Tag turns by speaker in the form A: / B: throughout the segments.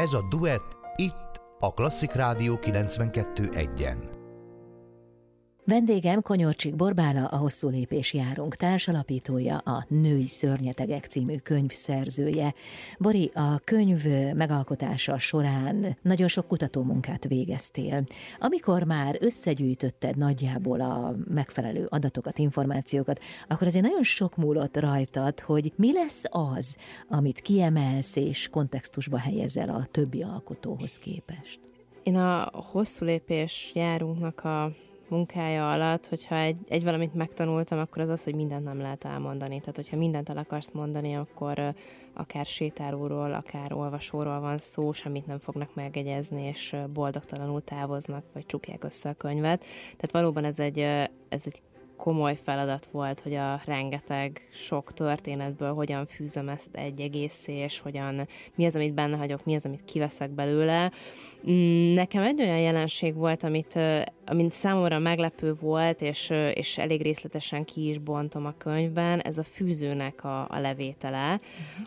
A: Ez a Duett itt a Klasszik Rádió 92.1-en.
B: Vendégem Konyorcsik Borbála, a Hosszú lépés járunk társalapítója, a Női szörnyetegek című könyv szerzője. Bori, a könyv megalkotása során nagyon sok kutatómunkát végeztél. Amikor már összegyűjtötted nagyjából a megfelelő adatokat, információkat, akkor azért nagyon sok múlott rajtad, hogy mi lesz az, amit kiemelsz és kontextusba helyezel a többi alkotóhoz képest.
C: Én a Hosszú lépés járunknak a munkája alatt, hogyha egy valamit megtanultam, akkor az, hogy mindent nem lehet elmondani. Tehát, hogyha mindent el akarsz mondani, akkor akár sétálóról, akár olvasóról van szó, semmit nem fognak megjegyezni, és boldogtalanul távoznak, vagy csukják össze a könyvet. Tehát valóban ez egy komoly feladat volt, hogy a rengeteg sok történetből hogyan fűzöm ezt egy egészé, és mi az, amit benne hagyok, mi az, amit kiveszek belőle. Nekem egy olyan jelenség volt, amit számomra meglepő volt, és elég részletesen ki is bontom a könyvben, ez a fűzőnek a levétele,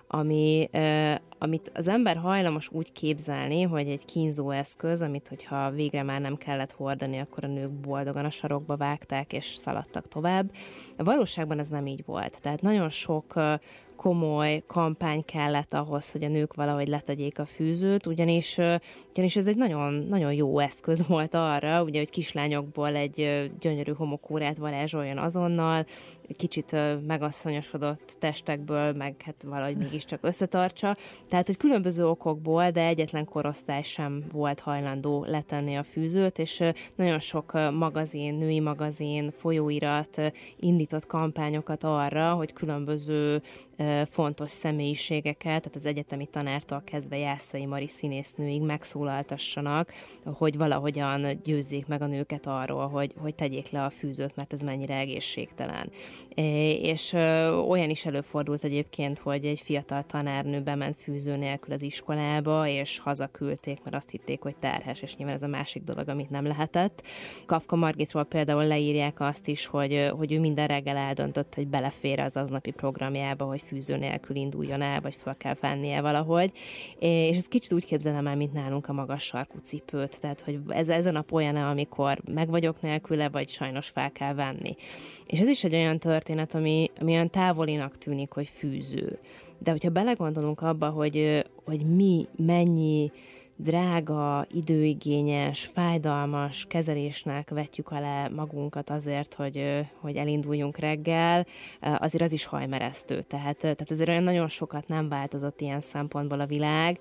C: amit az ember hajlamos úgy képzelni, hogy egy kínzó eszköz, amit hogyha végre már nem kellett hordani, akkor a nők boldogan a sarokba vágták, és szaladtak tovább. A valóságban ez nem így volt. Tehát nagyon sok komoly kampány kellett ahhoz, hogy a nők valahogy letegyék a fűzőt, ugyanis ez egy nagyon, nagyon jó eszköz volt arra, ugye, hogy kislányokból egy gyönyörű homokórát varázsoljon azonnal, kicsit megasszonyosodott testekből, meg hát valahogy mégiscsak összetartsa. Tehát, hogy különböző okokból, de egyetlen korosztály sem volt hajlandó letenni a fűzőt, és nagyon sok magazin, női magazin, folyóirat indított kampányokat arra, hogy különböző fontos személyiségeket, tehát az egyetemi tanártól kezdve Jászai Mari színésznőig megszólaltassanak, hogy valahogyan győzzék meg a nőket arról, hogy tegyék le a fűzőt, mert ez mennyire egészségtelen. És olyan is előfordult egyébként, hogy egy fiatal tanárnő bement fűző nélkül az iskolába, és hazaküldték, mert azt hitték, hogy terhes, és nyilván ez a másik dolog, amit nem lehetett. Kafka Margitról például leírják azt is, hogy ő minden reggel eldöntött, hogy belefér az aznapi programjába, hogy fűző nélkül induljon el, vagy fel kell vennie valahogy. És ezt kicsit úgy képzelem el, mint nálunk a magas sarkú cipőt. Tehát, hogy ez a nap olyan, amikor meg vagyok nélküle, vagy sajnos fel kell venni. És ez is egy olyan történet, ami olyan távolinak tűnik, hogy fűző. De hogyha belegondolunk abba, hogy mi mennyi drága, időigényes, fájdalmas kezelésnek vetjük alá magunkat azért, hogy elinduljunk reggel, azért az is hajmeresztő. Tehát azért olyan nagyon sokat nem változott ilyen szempontból a világ,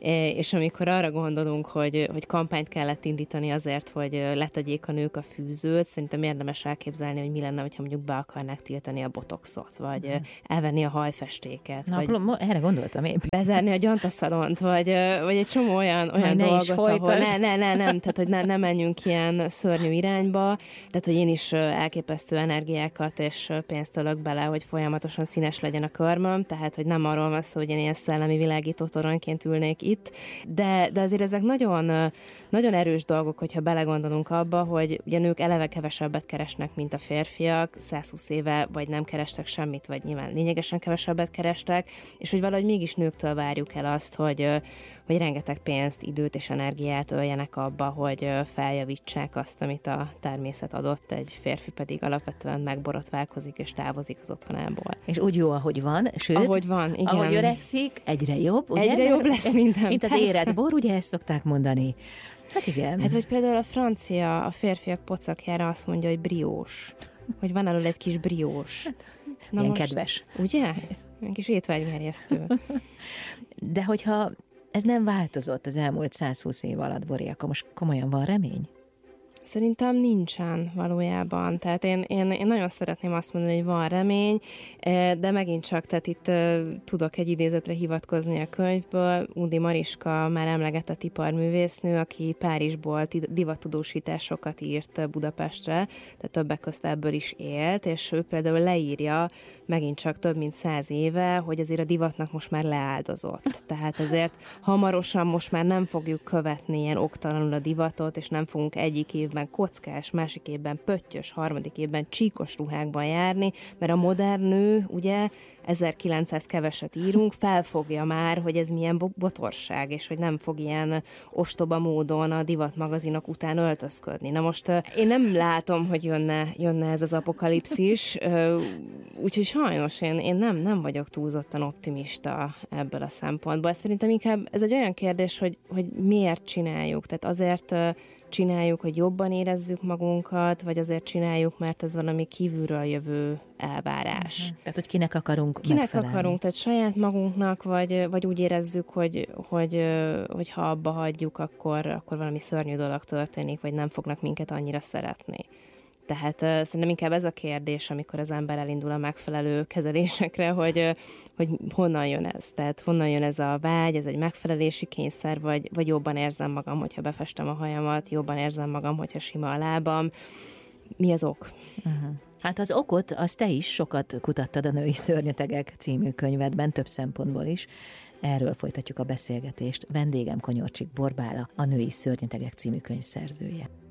C: és amikor arra gondolunk, hogy kampányt kellett indítani azért, hogy letegyék a nők a fűzőt, szerintem érdemes elképzelni, hogy mi lenne, hogyha mondjuk be akarnák tiltani a botoxot, vagy elvenni a hajfestéket.
B: Na, vagy erre gondoltam én.
C: Bezárni a gyantaszalont, vagy egy csomó olyan dolgot, ahol nem, tehát hogy ne menjünk ilyen szörnyű irányba, tehát hogy én is elképesztő energiákat és pénzt ölök bele, hogy folyamatosan színes legyen a körmöm, tehát hogy nem arról van szó, hogy én ilyen szellemi világító toronyként ülnék itt, de azért ezek nagyon, nagyon erős dolgok, hogyha belegondolunk abba, hogy ugye nők eleve kevesebbet keresnek, mint a férfiak, 120 éve vagy nem kerestek semmit, vagy nyilván lényegesen kevesebbet kerestek, és hogy valahogy mégis nőktől várjuk el azt, hogy rengeteg pénzt, időt és energiát öljenek abba, hogy feljavítsák azt, amit a természet adott, egy férfi pedig alapvetően megborotválkozik és távozik az otthonából.
B: És úgy jó, ahogy van, sőt,
C: ahogy van, igen.
B: Ahogy öregszik, egyre jobb, ugye?
C: Egyre jobb lesz minden.
B: Mint az érett bor, ugye ezt szokták mondani. Hát igen.
C: Hát, hogy például a francia, a férfiak pocakjára azt mondja, hogy briós. Hogy van elől egy kis briós.
B: Na most, kedves.
C: Ugye? Egy kis étvágygerjesztő.
B: De hogyha ez nem változott az elmúlt 120 év alatt, Bori, akkor most komolyan van remény?
C: Szerintem nincsen valójában. Tehát én nagyon szeretném azt mondani, hogy van remény, de megint csak, tehát itt tudok egy idézetre hivatkozni a könyvből. Undi Mariska már emlegetett iparművésznő, aki Párizsból divattudósításokat írt Budapestre, tehát többek közt ebből is élt, és ő például leírja megint csak több mint 100 éve, hogy azért a divatnak most már leáldozott. Tehát ezért hamarosan most már nem fogjuk követni ilyen oktalanul a divatot, és nem fogunk egyik évben kockás, másik évben pöttyös, harmadik évben csíkos ruhákban járni, mert a modern nő, ugye, 1900 keveset írunk, felfogja már, hogy ez milyen botorság, és hogy nem fog ilyen ostoba módon a divatmagazinok után öltözködni. Na most én nem látom, hogy jönne ez az apokalipszis, úgyhogy sajnos én nem vagyok túlzottan optimista ebből a szempontból. Szerintem inkább ez egy olyan kérdés, hogy miért csináljuk. Tehát azért csináljuk, hogy jobban érezzük magunkat, vagy azért csináljuk, mert ez valami kívülről jövő elvárás.
B: Tehát, hogy kinek akarunk
C: akarunk, tehát saját magunknak, vagy úgy érezzük, hogy ha abba hagyjuk, akkor valami szörnyű dolog történik, vagy nem fognak minket annyira szeretni. Tehát szerintem inkább ez a kérdés, amikor az ember elindul a megfelelő kezelésekre, hogy honnan jön ez. Tehát honnan jön ez a vágy, ez egy megfelelési kényszer, vagy jobban érzem magam, hogyha befestem a hajamat, jobban érzem magam, hogyha sima a lábam. Mi az ok?
B: Uh-huh. Hát az okot, azt te is sokat kutattad a Női szörnyetegek című könyvedben, több szempontból is. Erről folytatjuk a beszélgetést. Vendégem Konyorcsik Borbála, a Női szörnyetegek című könyv szerzője.